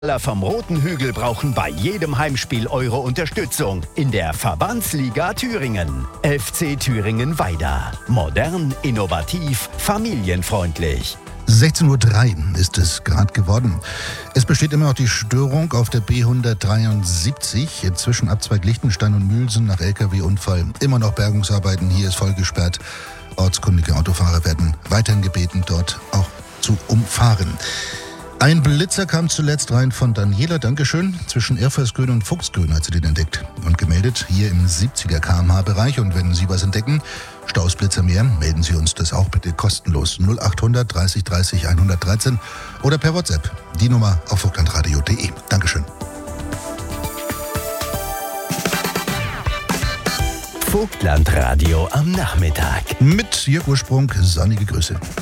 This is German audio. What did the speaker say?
Alle vom Roten Hügel brauchen bei jedem Heimspiel eure Unterstützung in der Verbandsliga Thüringen. FC Thüringen-Weida. Modern, innovativ, familienfreundlich. 16:03 Uhr ist es gerade geworden. Es besteht immer noch die Störung auf der B173 zwischen Abzweig Lichtenstein und Mülsen nach LKW-Unfall. Immer noch Bergungsarbeiten, hier ist voll gesperrt. Ortskundige Autofahrer werden weiterhin gebeten, dort auch zu umfahren. Ein Blitzer kam zuletzt rein von Daniela, Dankeschön, zwischen Irfersgrün und Fuchsgrün hat sie den entdeckt und gemeldet, hier im 70er km/h-Bereich. Und wenn Sie was entdecken, Staus, Blitzer mehr, melden Sie uns das auch bitte kostenlos. 0800 30 30 113 oder per WhatsApp. Die Nummer auf vogtlandradio.de. Dankeschön. Vogtlandradio am Nachmittag. Mit Jörg Ursprung, sonnige Grüße.